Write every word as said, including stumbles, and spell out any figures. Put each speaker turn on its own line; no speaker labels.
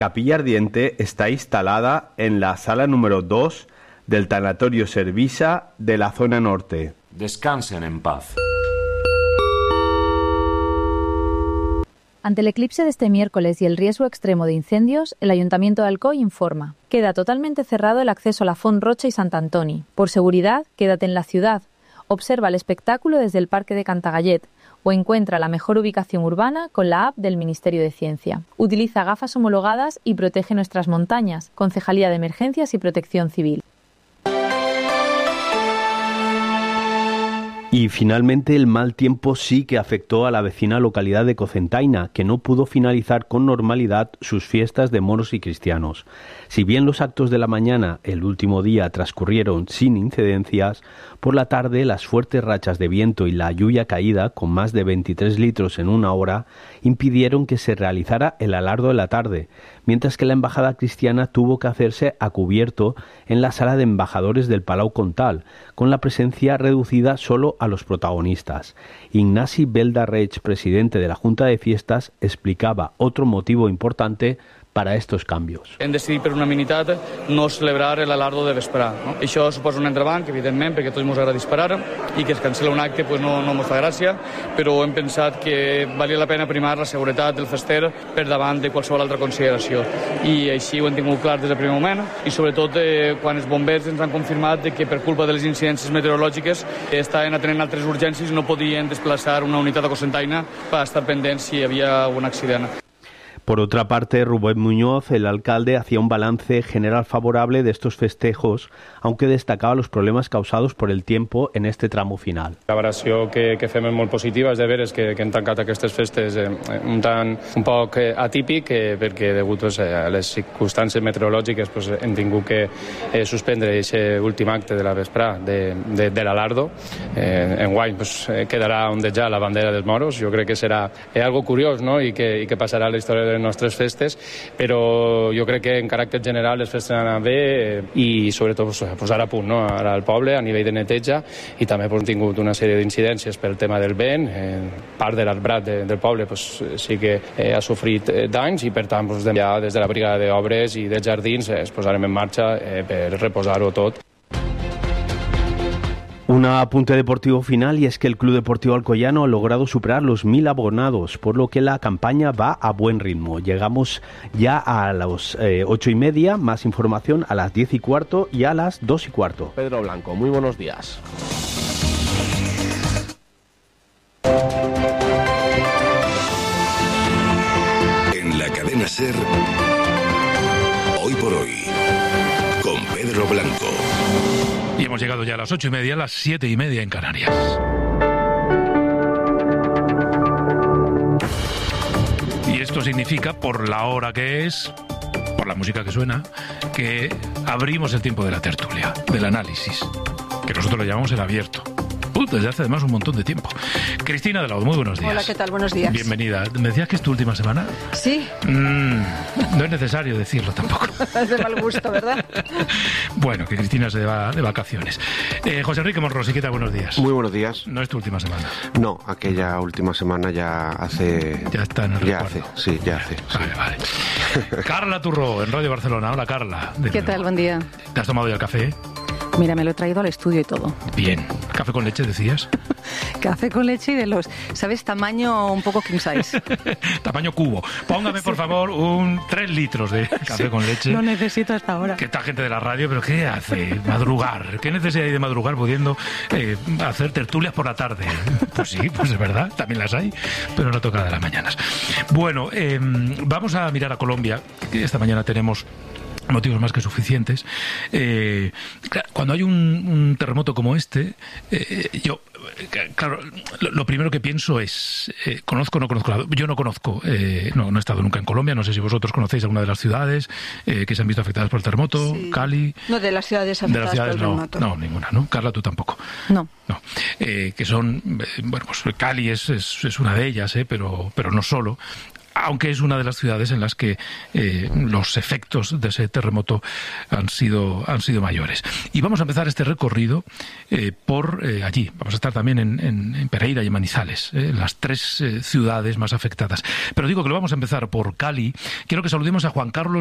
La capilla ardiente está instalada en la sala número dos del Tanatorio Servisa de la zona norte.
Descansen en paz.
Ante el eclipse de este miércoles y el riesgo extremo de incendios, el Ayuntamiento de Alcoi informa: queda totalmente cerrado el acceso a la Font Rocha y Sant Antoni. Por seguridad, quédate en la ciudad. Observa el espectáculo desde el Parque de Cantagallet o encuentra la mejor ubicación urbana con la app del Ministerio de Ciencia. Utiliza gafas homologadas y protege nuestras montañas. Concejalía de Emergencias y Protección Civil.
Y finalmente el mal tiempo sí que afectó a la vecina localidad de Cocentaina, que no pudo finalizar con normalidad sus fiestas de moros y cristianos. Si bien los actos de la mañana, el último día, transcurrieron sin incidencias, por la tarde las fuertes rachas de viento y la lluvia caída, con más de veintitrés litros en una hora, impidieron que se realizara el alardo de la tarde, mientras que la embajada cristiana tuvo que hacerse a cubierto en la sala de embajadores del Palau Comtal, con la presencia reducida solo a los protagonistas. Ignasi Belda-Reig, presidente de la Junta de Fiestas, explicaba otro motivo importante para estos cambios.
Hem decidit per unanimitat no celebrar l'alardo de vesprà. No? Això suposa un entrebanc, evidentment, perquè a tots ens agrada disparar i que es cancela un acte pues no, no ens fa gràcia, però hem pensat que valia la pena primar la seguretat del fester per davant de qualsevol altra consideració. I així ho hem tingut clar des del primer moment i sobretot eh, quan els bombers ens han confirmat de que per culpa de les incidències meteorològiques eh, estaven atenent altres urgències i no podien desplaçar una unitat a Cocentaina per estar pendents si hi havia un accident.
Por otra parte, Rubén Muñoz, el alcalde, hacía un balance general favorable de estos festejos, aunque destacaba los problemas causados por el tiempo en este tramo final.
La valoració que, que fem és molt positiva, és de veres que, que hem tancat aquestes festes eh, un tant un poc eh, atípic, eh, perquè degut pues, a les circumstàncies meteorològiques pues, hem tingut que eh, suspendre aquest últim acte de la vesprà de, de, de l'Alardo. Eh, enguany pues, quedarà ondejar la bandera dels moros, jo crec que serà eh, algo curiós, no? I, que, i que passarà a la història de les nostres festes, però jo crec que en caràcter general les festes han anat bé eh, i sobretot pues, posar a punt no? Ara al poble a nivell de neteja i també pues, hem tingut una sèrie d'incidències pel tema del vent, eh, part de l'arbrat de, del poble pues, sí que eh, ha sofrit eh, danys i per tant pues, ja des de la brigada d'obres i dels jardins eh, es posarem en marxa eh, per reposar-ho tot.
Un apunte deportivo final, y es que el Club Deportivo Alcoyano ha logrado superar los mil abonados, por lo que la campaña va a buen ritmo. Llegamos ya a las eh, ocho y media, más información a las diez y cuarto y a las dos y cuarto.
Pedro Blanco, muy buenos días.
En la cadena SER, hoy por hoy, con Pedro Blanco.
Y hemos llegado ya a las ocho y media, a las siete y media en Canarias. Y esto significa, por la hora que es, por la música que suena, que abrimos el tiempo de la tertulia, del análisis, que nosotros lo llamamos el abierto. Uh, desde hace además un montón de tiempo. Cristina de Lao, muy buenos días.
Hola, ¿qué tal? Buenos días.
Bienvenida. ¿Me decías que es tu última semana?
Sí.
Mm, no es necesario decirlo tampoco.
Es de mal gusto, ¿verdad?
Bueno, que Cristina se va de vacaciones. Eh, José Enrique Monrosi, ¿qué tal? Buenos días.
Muy buenos días.
No es tu última semana.
No, aquella última semana ya hace...
Ya está en el
Ya
recuerdo.
hace, sí, ya hace.
Vale, vale. Carla Turró, en Radio Barcelona. Hola, Carla. De
¿Qué
nuevo.
tal? Buen día.
¿Te has tomado ya el café?
Mira, me lo he traído al estudio y todo.
Bien. ¿Café con leche decías?
Café con leche y de los, ¿sabes? Tamaño un poco king size.
Tamaño cubo. Póngame, sí, por favor, un tres litros de café sí, con leche.
Lo necesito hasta ahora.
Que esta gente de la radio, ¿pero qué hace? Madrugar. ¿Qué necesidad hay de madrugar pudiendo eh, hacer tertulias por la tarde? Pues sí, pues es verdad, también las hay, pero no toca de las mañanas. Bueno, eh, vamos a mirar a Colombia. Esta mañana tenemos motivos más que suficientes. Eh, cuando hay un, un terremoto como este, eh, yo, claro, lo, lo primero que pienso es, eh, ¿conozco o no conozco? Yo no conozco, eh, no, no he estado nunca en Colombia, no sé si vosotros conocéis alguna de las ciudades eh, que se han visto afectadas por el terremoto, sí. Cali...
No, de las ciudades afectadas
de las ciudades,
por el
no,
terremoto.
No, ninguna, ¿no? Carla, tú tampoco.
No.
No. Eh, que son, eh, bueno, pues Cali es, es, es una de ellas, eh, pero, pero no solo. aunque es una de las ciudades en las que eh, los efectos de ese terremoto han sido, han sido mayores. Y vamos a empezar este recorrido eh, por eh, allí. Vamos a estar también en, en, en Pereira y en Manizales, eh, las tres eh, ciudades más afectadas. Pero digo que lo vamos a empezar por Cali. Quiero que saludemos a Juan Carlos